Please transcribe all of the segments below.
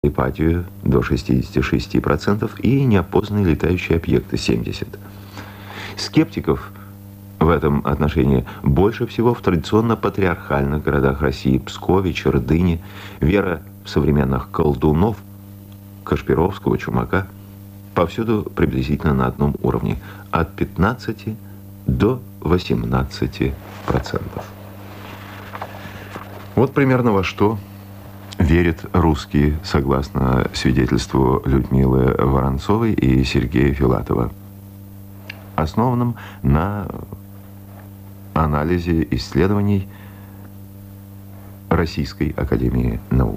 телепатию до 66% и неопознанные летающие объекты 70%. Скептиков в этом отношении больше всего в традиционно патриархальных городах России: Пскове, Чердыне. Вера в современных колдунов, Кашпировского, Чумака повсюду приблизительно на одном уровне – от 15 до 18%. Вот примерно во что верят русские, согласно свидетельству Людмилы Воронцовой и Сергея Филатова, основанном на анализе исследований Российской академии наук.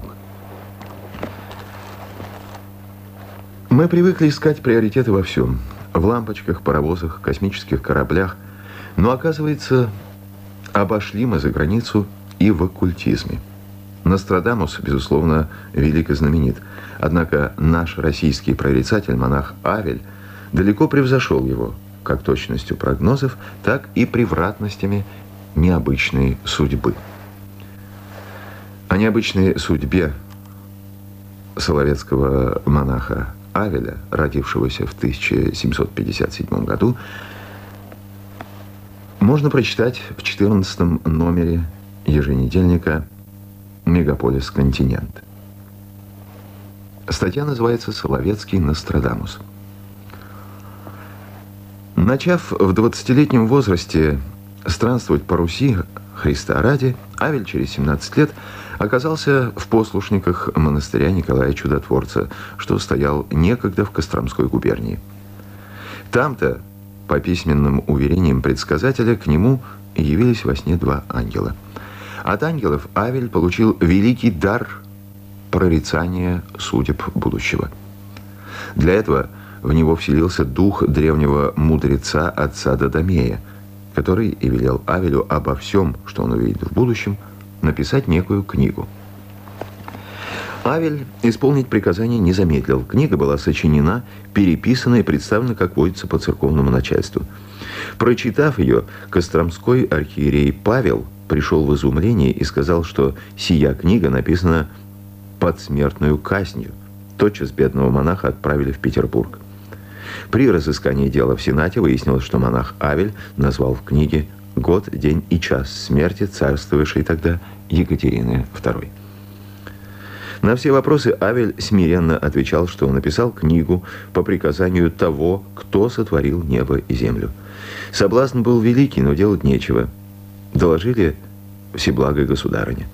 Мы привыкли искать приоритеты во всем. В лампочках, паровозах, космических кораблях. Но, оказывается, обошли мы за границу и в оккультизме. Нострадамус, безусловно, велик и знаменит. Однако наш российский прорицатель, монах Авель, далеко превзошел его как точностью прогнозов, так и превратностями необычной судьбы. О необычной судьбе соловецкого монаха Авеля, родившегося в 1757 году, можно прочитать в 14 номере еженедельника «Мегаполис Континент». Статья называется «Соловецкий Нострадамус». Начав в 20-летнем возрасте странствовать по Руси Христа ради, Авель через 17 лет оказался в послушниках монастыря Николая Чудотворца, что стоял некогда в Костромской губернии. Там-то, по письменным уверениям предсказателя, к нему явились во сне два ангела. От ангелов Авель получил великий дар прорицания судеб будущего. Для этого в него вселился дух древнего мудреца отца Додомея, который и велел Авелю обо всем, что он увидит в будущем, написать некую книгу. Авель исполнить приказание не замедлил. Книга была сочинена, переписана и представлена, как водится, по церковному начальству. Прочитав ее, костромской архиерей Павел пришел в изумление и сказал, что сия книга написана под смертную казнью. Тотчас бедного монаха отправили в Петербург. При разыскании дела в Сенате выяснилось, что монах Авель назвал в книге год, день и час смерти царствовавшей тогда Екатерины II. На все вопросы Авель смиренно отвечал, что он написал книгу по приказанию того, кто сотворил небо и землю. Соблазн был великий, но делать нечего. Доложили всеблагой государыне.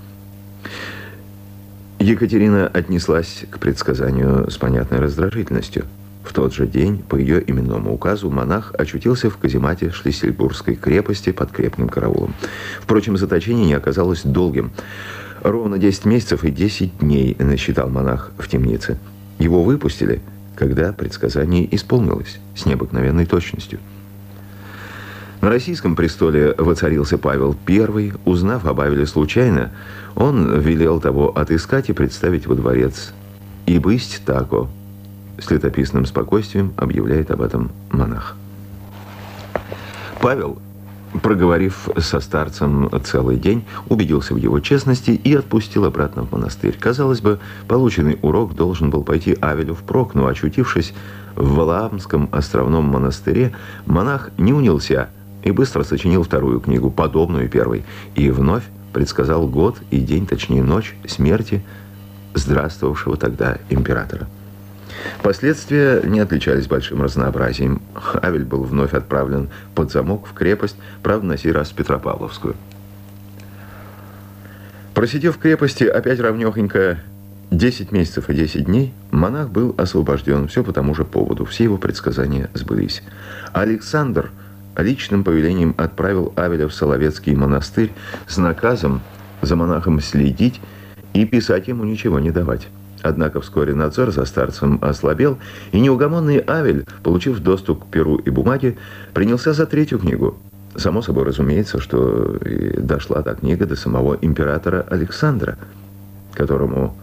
Екатерина отнеслась к предсказанию с понятной раздражительностью. В тот же день, по ее именному указу, монах очутился в каземате Шлиссельбургской крепости под крепким караулом. Впрочем, заточение не оказалось долгим. Ровно 10 месяцев и 10 дней насчитал монах в темнице. Его выпустили, когда предсказание исполнилось с необыкновенной точностью. На российском престоле воцарился Павел I. Узнав об Авеле случайно, он велел того отыскать и представить во дворец. «И бысть тако», с летописным спокойствием объявляет об этом монах. Павел, проговорив со старцем целый день, убедился в его честности и отпустил обратно в монастырь. Казалось бы, полученный урок должен был пойти Авелю впрок, но, очутившись в Валаамском островном монастыре, монах не унялся и быстро сочинил вторую книгу, подобную первой, и вновь предсказал год и день, точнее ночь, смерти здравствовавшего тогда императора. Последствия не отличались большим разнообразием. Авель был вновь отправлен под замок в крепость, правда, на сей раз в Петропавловскую. Просидев в крепости опять ровнёхонько 10 месяцев и 10 дней, монах был освобожден. Все по тому же поводу. Все его предсказания сбылись. Александр личным повелением отправил Авеля в Соловецкий монастырь с наказом за монахом следить и писать ему ничего не давать. Однако вскоре надзор за старцем ослабел, и неугомонный Авель, получив доступ к перу и бумаге, принялся за третью книгу. Само собой разумеется, что и дошла та книга до самого императора Александра, которому...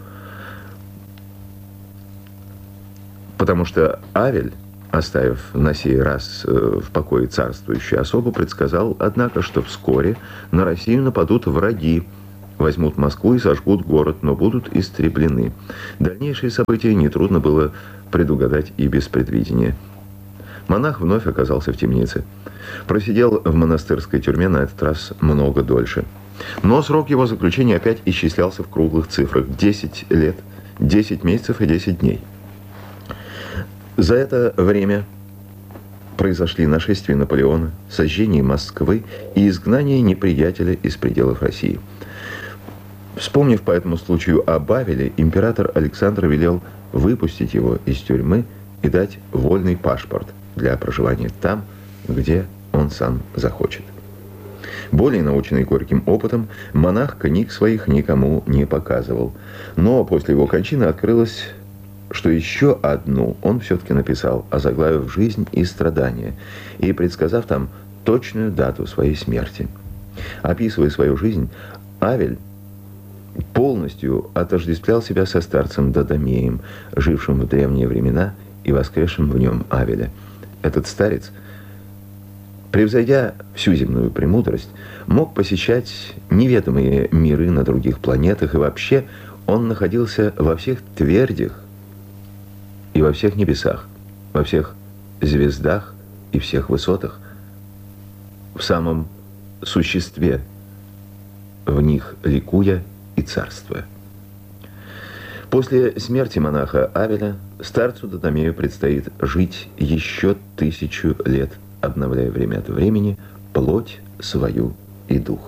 Потому что Авель, оставив на сей раз в покое царствующую особу, предсказал, однако, что вскоре на Россию нападут враги, возьмут Москву и сожгут город, но будут истреблены. Дальнейшие события нетрудно было предугадать и без предвидения. Монах вновь оказался в темнице. Просидел в монастырской тюрьме на этот раз много дольше. Но срок его заключения опять исчислялся в круглых цифрах. 10 лет, 10 месяцев и 10 дней. За это время произошли нашествие Наполеона, сожжение Москвы и изгнание неприятеля из пределов России. Вспомнив по этому случаю о Бавеле, император Александр велел выпустить его из тюрьмы и дать вольный паспорт для проживания там, где он сам захочет. Более наученный горьким опытом, монах книг своих никому не показывал. Но после его кончины открылось, что еще одну он все-таки написал, озаглавив «Жизнь и страдания» и предсказав там точную дату своей смерти. Описывая свою жизнь, Авель полностью отождествлял себя со старцем Додомеем, жившим в древние времена и воскресшим в нем Авеля. Этот старец, превзойдя всю земную премудрость, мог посещать неведомые миры на других планетах, и вообще он находился во всех твердях и во всех небесах, во всех звездах и всех высотах, в самом существе, в них ликуя и царствуя. После смерти монаха Авеля старцу Додомею предстоит жить еще 1000 лет, обновляя время от времени плоть свою и дух.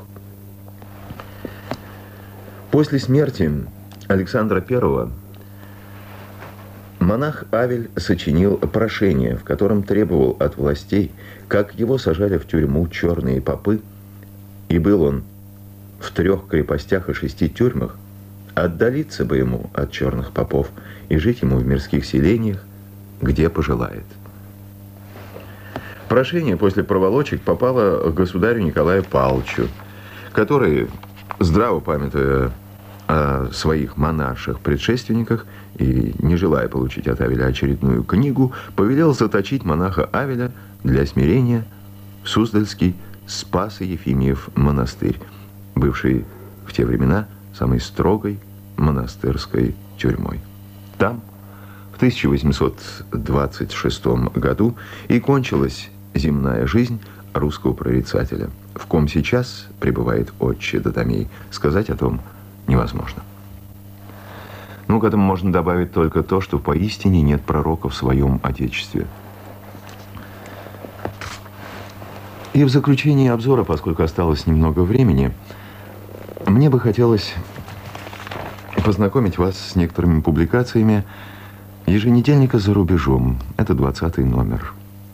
После смерти Александра I монах Авель сочинил прошение, в котором требовал от властей, как его сажали в тюрьму черные попы, и был он в 3 крепостях и 6 тюрьмах, отдалиться бы ему от черных попов и жить ему в мирских селениях, где пожелает. Прошение после проволочек попало к государю Николаю Павловичу, который, здраво памятуя о своих монарших предшественниках и не желая получить от Авеля очередную книгу, повелел заточить монаха Авеля для смирения в Суздальский Спасо-Ефимиев монастырь, бывший в те времена самой строгой монастырской тюрьмой. Там в 1826 году и кончилась земная жизнь русского прорицателя, в ком сейчас пребывает отче Додомей. Сказать о том невозможно. Ну, к этому можно добавить только то, что поистине нет пророка в своем Отечестве. И в заключении обзора, поскольку осталось немного времени, мне бы хотелось познакомить вас с некоторыми публикациями еженедельника «За рубежом». Это 20-й номер.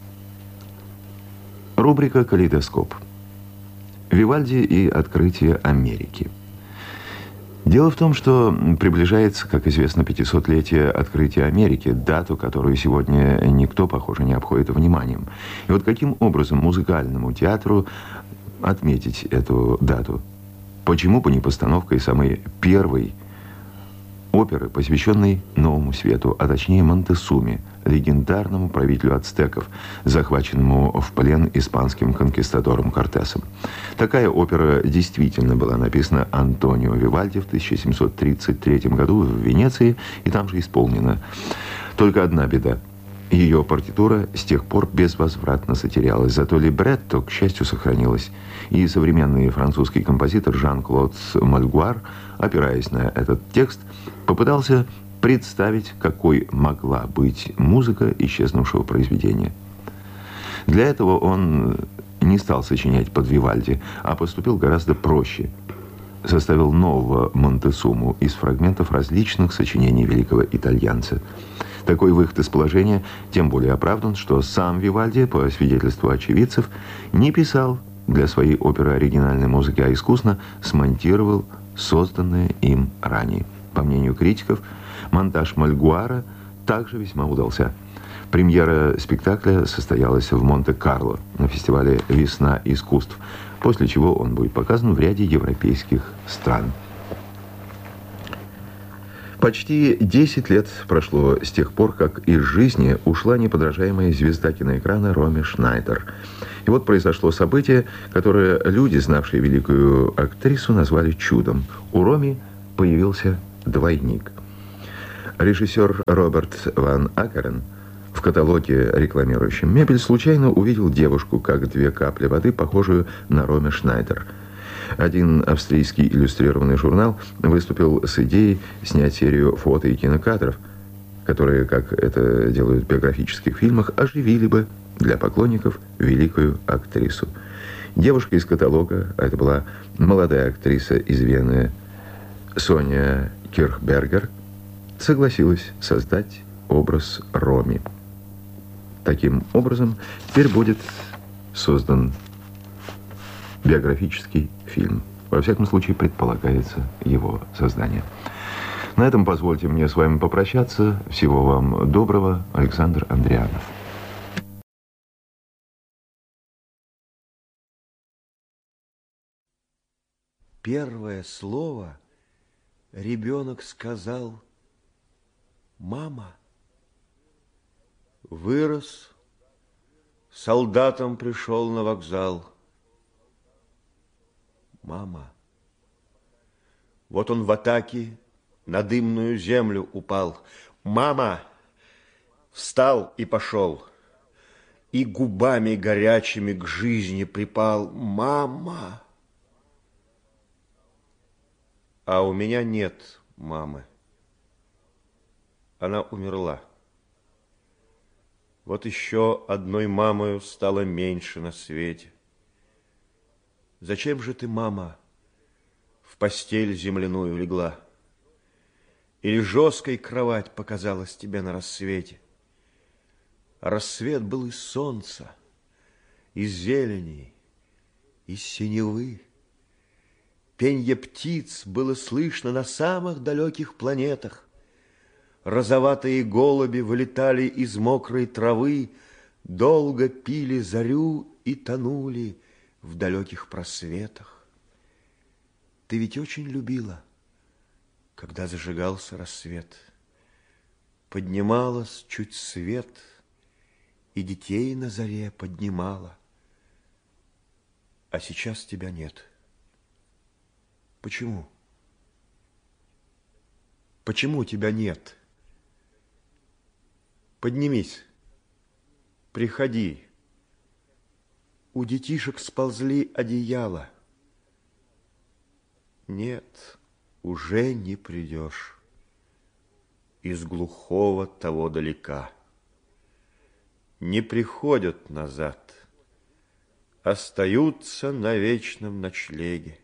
Рубрика «Калейдоскоп». Вивальди и открытие Америки. Дело в том, что приближается, как известно, 500-летие открытия Америки, дату, которую сегодня никто, похоже, не обходит вниманием. И вот каким образом музыкальному театру отметить эту дату? Почему бы не постановкой самой первой оперы, посвященной Новому Свету, а точнее Монтесуме, легендарному правителю ацтеков, захваченному в плен испанским конкистадором Кортесом. Такая опера действительно была написана Антонио Вивальди в 1733 году в Венеции и там же исполнена. Только одна беда. Ее партитура с тех пор безвозвратно затерялась, зато либретто, к счастью, сохранилось. И современный французский композитор Жан-Клод Мальгуар, опираясь на этот текст, попытался представить, какой могла быть музыка исчезнувшего произведения. Для этого он не стал сочинять под Вивальди, а поступил гораздо проще. Составил нового Монтесуму из фрагментов различных сочинений великого итальянца. Такой выход из положения тем более оправдан, что сам Вивальди, по свидетельству очевидцев, не писал для своей оперы оригинальной музыки, а искусно смонтировал созданное им ранее. По мнению критиков, монтаж Мальгуара также весьма удался. Премьера спектакля состоялась в Монте-Карло на фестивале «Весна искусств», после чего он будет показан в ряде европейских стран. Почти 10 лет прошло с тех пор, как из жизни ушла неподражаемая звезда киноэкрана Роми Шнайдер. И вот произошло событие, которое люди, знавшие великую актрису, назвали чудом. У Роми появился двойник. Режиссер Роберт Ван Акерен в каталоге, рекламирующем мебель, случайно увидел девушку, как две капли воды, похожую на Роми Шнайдер. Один австрийский иллюстрированный журнал выступил с идеей снять серию фото и кинокадров, которые, как это делают в биографических фильмах, оживили бы для поклонников великую актрису. Девушка из каталога, а это была молодая актриса из Вены Соня Кирхбергер, согласилась создать образ Роми. Таким образом, теперь будет создан биографический фильм. Во всяком случае, предполагается его создание. На этом позвольте мне с вами попрощаться. Всего вам доброго. Александр Андрианов. Первое слово ребенок сказал: «Мама». Вырос, солдатом пришел на вокзал. Мама. Вот он в атаке на дымную землю упал. Мама. Встал и пошел. И губами горячими к жизни припал. Мама. А у меня нет мамы. Она умерла. Вот еще одной мамою стало меньше на свете. Зачем же ты, мама, в постель земляную легла? Или жесткой кровать показалась тебе на рассвете? А рассвет был из солнца, из зелени, из синевы. Пенье птиц было слышно на самых далеких планетах. Розоватые голуби вылетали из мокрой травы, долго пили зарю и тонули в далеких просветах. Ты ведь очень любила, когда зажигался рассвет. Поднималась чуть свет, и детей на заре поднимала. А сейчас тебя нет. Почему? Почему тебя нет? Поднимись, приходи. У детишек сползли одеяла. Нет, уже не придешь из глухого того далека. Не приходят назад, остаются на вечном ночлеге.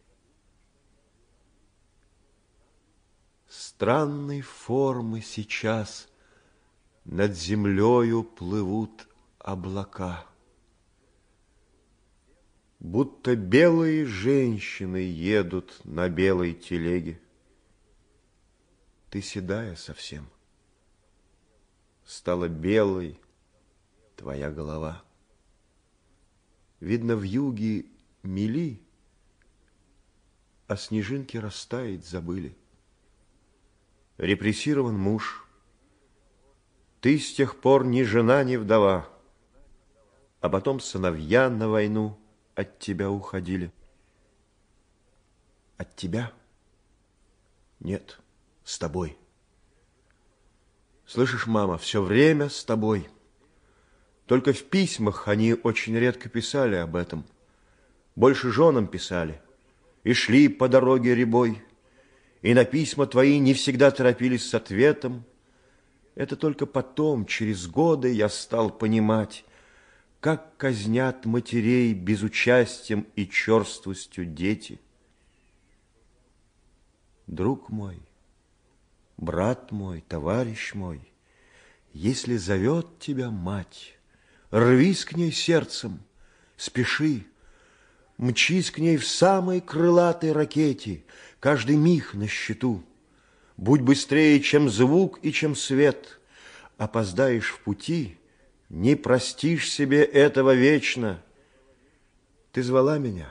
Странной формы сейчас над землею плывут облака. Будто белые женщины едут на белой телеге. Ты седая совсем, стала белой твоя голова. Видно, вьюги мели, а снежинки растаять забыли. Репрессирован муж, ты с тех пор ни жена, ни вдова, а потом сыновья на войну от тебя уходили. От тебя? Нет, с тобой. Слышишь, мама, все время с тобой. Только в письмах они очень редко писали об этом. Больше женам писали. И шли по дороге рябой. И на письма твои не всегда торопились с ответом. Это только потом, через годы, я стал понимать, как казнят матерей безучастием и черствостью дети. Друг мой, брат мой, товарищ мой, если зовет тебя мать, рвись к ней сердцем, спеши, мчись к ней в самой крылатой ракете, каждый миг на счету. Будь быстрее, чем звук и чем свет. Опоздаешь в пути, не простишь себе этого вечно. Ты звала меня,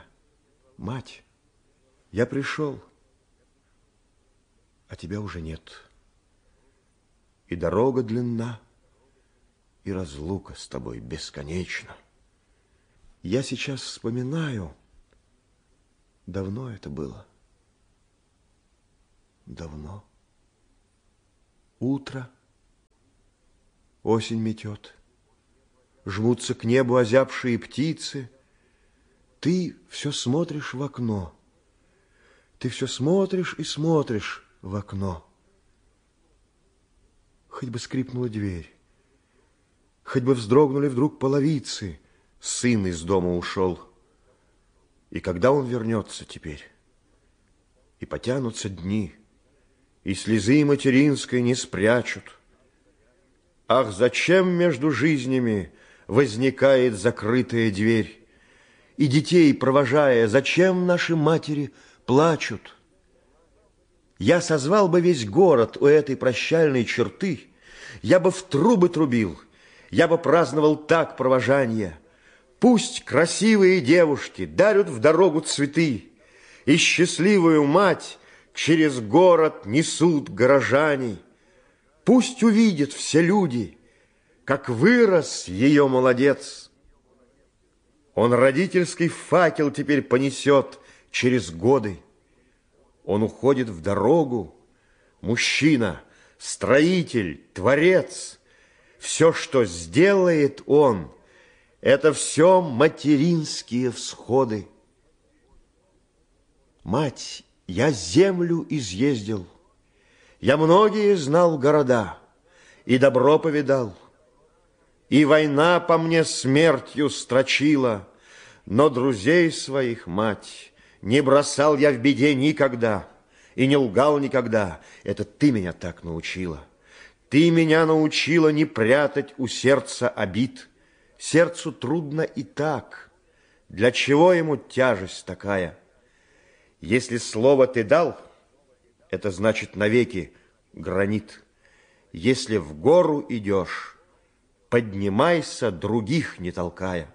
мать, я пришел, а тебя уже нет. и дорога длинна, и разлука с тобой бесконечна. Я сейчас вспоминаю, давно это было. Давно. Утро. Осень метет. Жмутся к небу озябшие птицы. Ты все смотришь в окно. Ты все смотришь и смотришь в окно. Хоть бы скрипнула дверь, хоть бы вздрогнули вдруг половицы. Сын из дома ушел. И когда он вернется теперь? И потянутся дни, и слезы материнской не спрячут. Ах, зачем между жизнями возникает закрытая дверь? И детей провожая, зачем наши матери плачут? Я созвал бы весь город у этой прощальной черты, я бы в трубы трубил, я бы праздновал так провожанье. Пусть красивые девушки дарят в дорогу цветы, и счастливую мать через город несут горожане. Пусть увидят все люди, как вырос ее молодец. Он родительский факел теперь понесет через годы. Он уходит в дорогу, мужчина, строитель, творец. Все, что сделает он, это все материнские всходы. Мать, я землю изъездил, я многие знал города, и добро повидал, и война по мне смертью строчила, но друзей своих, мать, не бросал я в беде никогда и не лгал никогда. Это ты меня так научила. Ты меня научила не прятать у сердца обид. Сердцу трудно и так. Для чего ему тяжесть такая? Если слово ты дал, это значит навеки гранит. Если в гору идешь, поднимайся, других не толкая.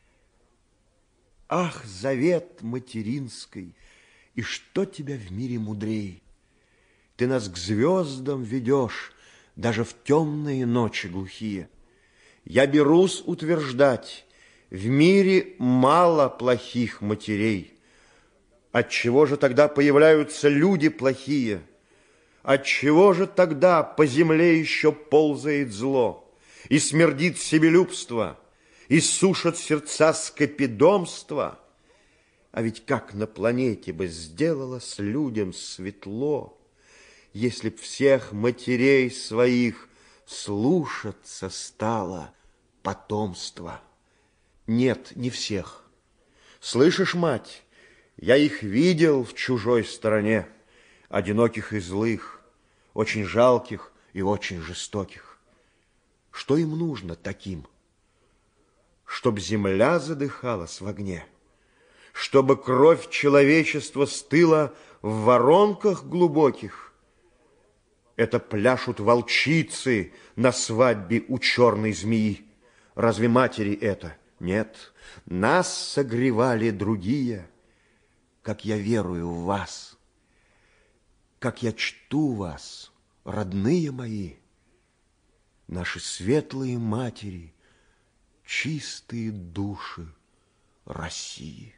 Ах, завет материнский, и что тебя в мире мудрей? Ты нас к звездам ведешь, даже в темные ночи глухие. Я берусь утверждать, в мире мало плохих матерей. Отчего же тогда появляются люди плохие? Отчего же тогда по земле еще ползает зло, и смердит себелюбство, и сушат сердца скопидомства? А ведь как на планете бы сделалось людям светло, если б всех матерей своих слушаться стало потомство. Нет, не всех. Слышишь, мать, я их видел в чужой стороне, одиноких и злых, очень жалких и очень жестоких. Что им нужно таким? Чтоб земля задыхалась в огне, чтобы кровь человечества стыла в воронках глубоких. Это пляшут волчицы на свадьбе у черной змеи. Разве матери это? Нет, нас согревали другие. Как я верую в вас, как я чту вас, родные мои, наши светлые матери, чистые души России.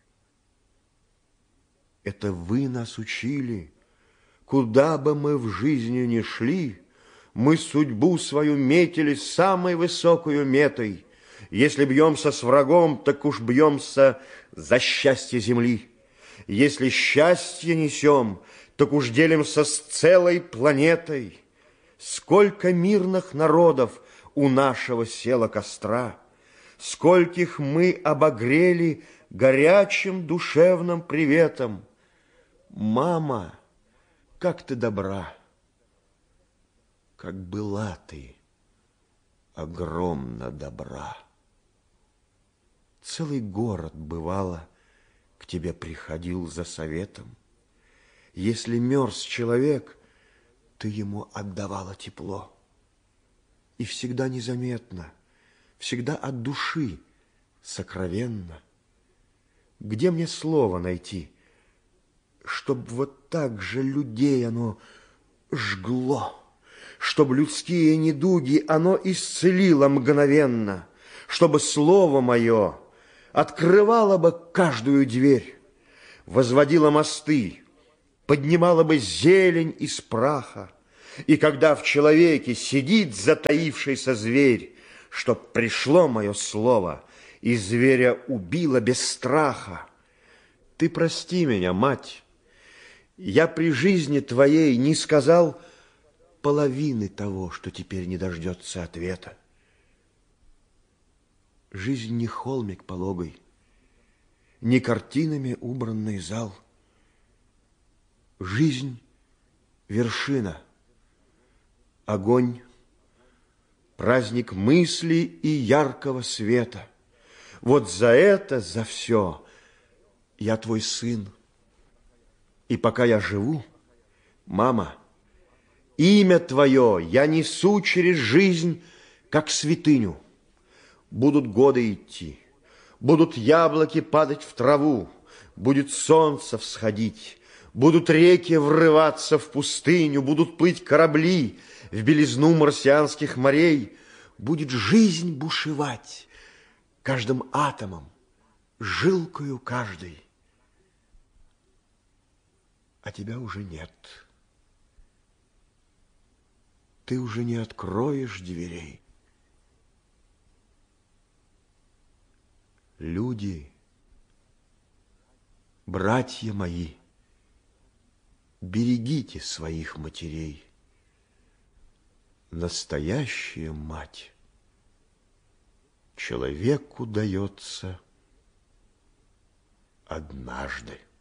Это вы нас учили, куда бы мы в жизни ни шли, мы судьбу свою метили самой высокою метой. Если бьемся с врагом, так уж бьемся за счастье земли. Если счастье несем, так уж делимся с целой планетой. Сколько мирных народов у нашего села костра, скольких мы обогрели горячим душевным приветом. Мама, как ты добра, как была ты огромно добра. Целый город, бывало, к тебе приходил за советом. Если мерз человек, ты ему отдавала тепло. И всегда незаметно, всегда от души, сокровенно. Где мне слово найти, чтоб вот так же людей оно жгло, чтоб людские недуги оно исцелило мгновенно, чтобы слово мое открывало бы каждую дверь, возводило мосты, поднимало бы зелень из праха, и когда в человеке сидит затаившийся зверь, чтоб пришло мое слово, и зверя убило без страха. Ты прости меня, мать, я при жизни твоей не сказал половины того, что теперь не дождется ответа. Жизнь не холмик пологой, не картинами убранный зал. Жизнь — вершина, огонь, праздник мысли и яркого света. Вот за это, за все я твой сын. И пока я живу, мама, имя твое я несу через жизнь, как святыню. Будут годы идти, будут яблоки падать в траву, будет солнце всходить, будут реки врываться в пустыню, будут плыть корабли в белизну марсианских морей, будет жизнь бушевать каждым атомом, жилкою каждой. А тебя уже нет. Ты уже не откроешь дверей. Люди, братья мои, берегите своих матерей. Настоящая мать человеку дается однажды.